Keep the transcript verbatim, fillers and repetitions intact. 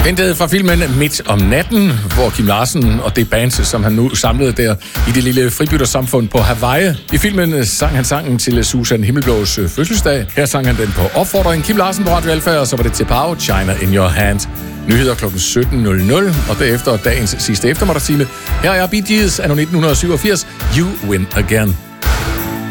Hentet fra filmen Midt om natten, hvor Kim Larsen og det band, som han nu samlede der i det lille fribyttersamfund på Hawaii. I filmen sang han sangen til Susan Himmelblås fødselsdag. Her sang han den på opfordring. Kim Larsen på Radio Alfa, og så var det til Pau, China in Your Hand. Nyheder klokken sytten nul nul, og derefter dagens sidste eftermiddagstime. Her er Bee Gees anno nitten syvogfirs, You Win Again.